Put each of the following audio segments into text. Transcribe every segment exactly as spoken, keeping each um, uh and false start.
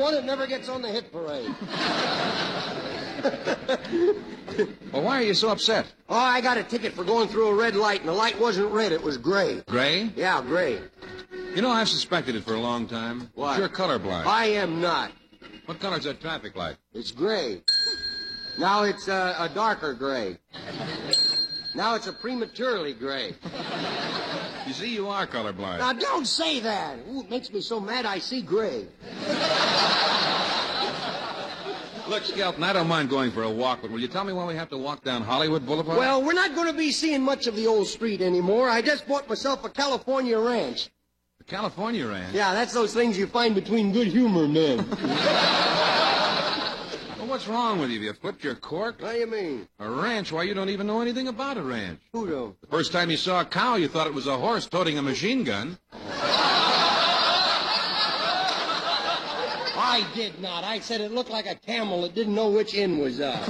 one that never gets on the hit parade. Well, why are you so upset? Oh, I got a ticket for going through a red light, and the light wasn't red, it was gray. Gray? Yeah, gray. You know, I've suspected it for a long time. What? You're colorblind. I am not. What color's that traffic light? It's gray. Now it's uh, a darker gray. Now it's a prematurely gray. You see, you are colorblind. Now, don't say that. Ooh, it makes me so mad I see gray. Look, Skelton, I don't mind going for a walk, but will you tell me when we have to walk down Hollywood Boulevard? Well, we're not going to be seeing much of the old street anymore. I just bought myself a California ranch. The California ranch? Yeah, that's those things you find between good humor men. Well, what's wrong with you? Have you flipped your cork? What do you mean? A ranch? Why, you don't even know anything about a ranch. Who don't? The first time you saw a cow, you thought it was a horse toting a machine gun. I did not. I said it looked like a camel that didn't know which end was up.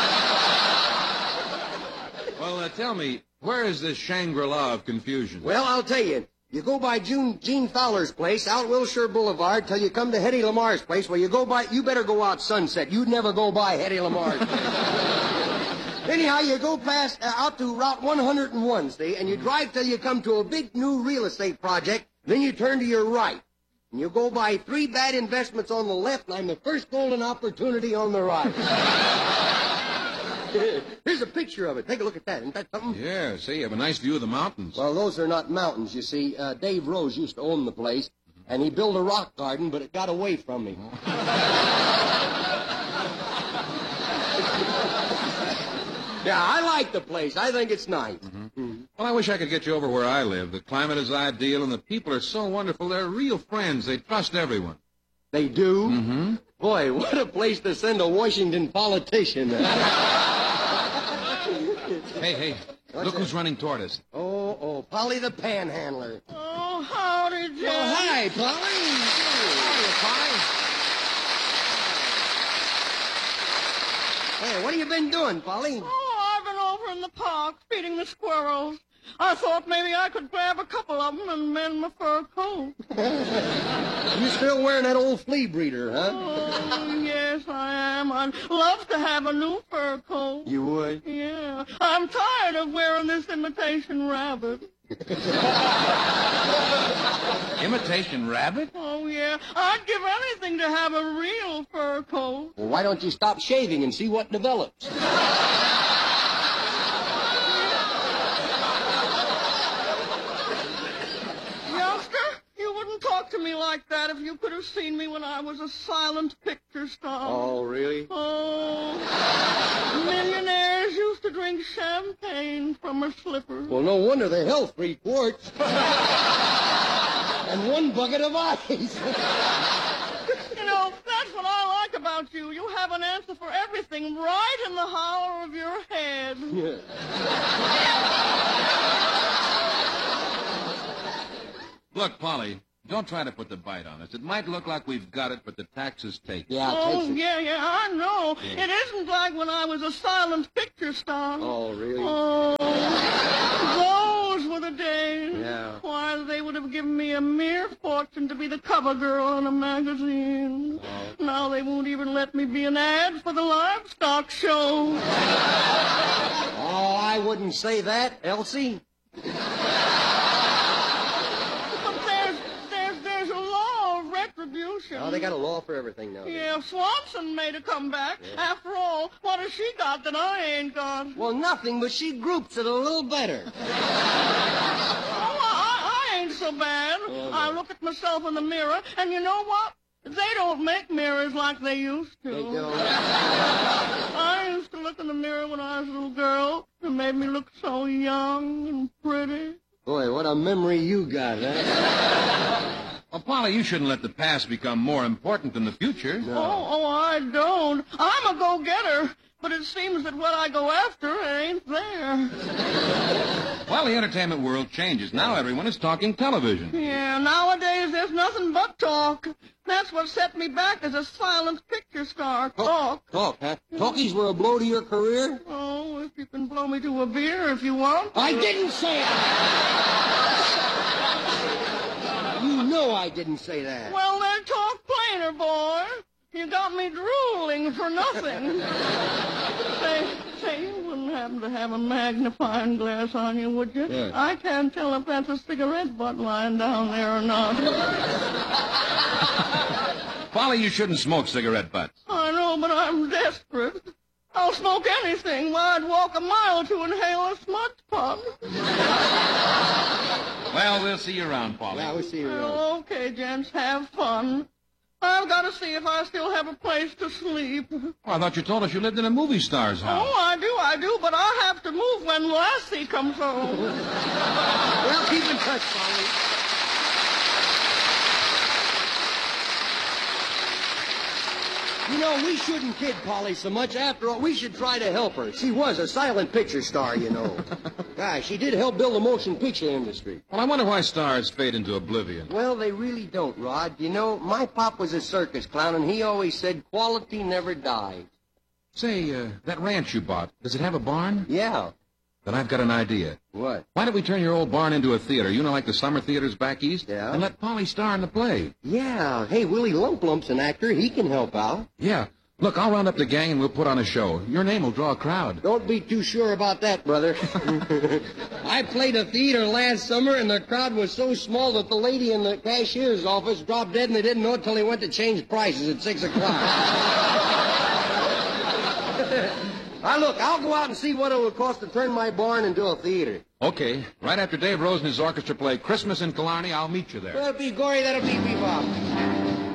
Well, uh, tell me, where is this Shangri-La of confusion? Well, I'll tell you. You go by June, Gene Fowler's place, out Wilshire Boulevard, till you come to Hetty Lamar's place. Well, you go by, you better go out Sunset. You'd never go by Hetty Lamar's place. Anyhow, you go past, uh, out to Route one oh one, see, and you drive till you come to a big new real estate project. Then you turn to your right. And you go by three bad investments on the left, and I'm the first golden opportunity on the right. Here's a picture of it. Take a look at that. Isn't that something? Yeah, see, you have a nice view of the mountains. Well, those are not mountains, you see. Uh, Dave Rose used to own the place, and he built a rock garden, but it got away from me. Yeah, I like the place. I think it's nice. Mm-hmm. Mm-hmm. Well, I wish I could get you over where I live. The climate is ideal, and the people are so wonderful. They're real friends. They trust everyone. They do? Mm-hmm. Boy, what a place to send a Washington politician. Hey, hey, What's look that? who's running toward us. Oh, oh, Polly the Panhandler. Oh, howdy, Jim. Well, hi, Polly. Hey, what have you been doing, Polly? Oh, I've been over in the park feeding the squirrels. I thought maybe I could grab a couple of them and mend my fur coat. You still wearing that old flea breeder, huh? Oh, yes, I am. I'd love to have a new fur coat. You would? Yeah. I'm tired of wearing this imitation rabbit. Imitation rabbit? Oh, yeah. I'd give anything to have a real fur coat. Well, why don't you stop shaving and see what develops? To me like that if you could have seen me when I was a silent picture star. Oh, really? Oh, millionaires used to drink champagne from her slippers. Well, no wonder they held three quarts. And one bucket of ice. You know, that's what I like about you. You have an answer for everything right in the hollow of your head. Yeah. Look, Polly, don't try to put the bite on us. It might look like we've got it, but the taxes take it. Yeah, Oh, takes it. yeah, yeah, I know. Yeah. It isn't like when I was a silent picture star. Oh, really? Oh, those were the days. Yeah. Why, they would have given me a mere fortune to be the cover girl in a magazine. Oh. Now they won't even let me be an ad for the livestock show. Oh, I wouldn't say that, Elsie. But there's, there's, there's a law of retribution. Oh, they got a law for everything now. Yeah, Swanson made a comeback. Yeah. After all, what has she got that I ain't got? Well, nothing, but she groups it a little better. Oh, I, I ain't so bad. Oh, no. I look at myself in the mirror, and you know what? They don't make mirrors like they used to. They don't. I used to look in the mirror when I was a little girl. It made me look so young and pretty. Boy, what a memory you got, huh? Well, Polly, you shouldn't let the past become more important than the future. No. Oh, oh, I don't. I'm a go-getter. But it seems that what I go after ain't there. Well, the entertainment world changes. Now everyone is talking television. Yeah, nowadays there's nothing but talk. That's what set me back as a silent picture star. Talk. Talk, huh? Talkies were a blow to your career? Oh, if you can blow me to a beer if you want. I didn't say that. You know I didn't say that. Well, then talk plainer, boy. You got me drooling for nothing. say, say, you wouldn't happen to have a magnifying glass on you, would you? Yeah. I can't tell if that's a cigarette butt lying down there or not. Polly, you shouldn't smoke cigarette butts. I know, but I'm desperate. I'll smoke anything. Why, I'd walk a mile to inhale a smudge pot. Well, we'll see you around, Polly. Yeah, we'll see you around. Well, okay, gents, have fun. I've got to see if I still have a place to sleep. Oh, I thought you told us you lived in a movie star's house. Oh, I do, I do, but I have to move when Lassie comes home. Well, keep in touch, Polly. You know, we shouldn't kid Polly so much. After all, we should try to help her. She was a silent picture star, you know. Gosh, she did help build the motion picture industry. Well, I wonder why stars fade into oblivion. Well, they really don't, Rod. You know, my pop was a circus clown, and he always said quality never dies. Say, uh, that ranch you bought, does it have a barn? Yeah. Then I've got an idea. What? Why don't we turn your old barn into a theater, you know, like the summer theaters back east? Yeah. And let Polly star in the play. Yeah. Hey, Willie Lump Lump's an actor. He can help out. Yeah. Look, I'll round up the gang and we'll put on a show. Your name will draw a crowd. Don't be too sure about that, brother. I played a theater last summer, and the crowd was so small that the lady in the cashier's office dropped dead, and they didn't know it till they went to change prices at six o'clock. Now, look, I'll go out and see what it would cost to turn my barn into a theater. Okay. Right after Dave Rose and his orchestra play Christmas in Killarney, I'll meet you there. Well, be gory, that'll be bebop.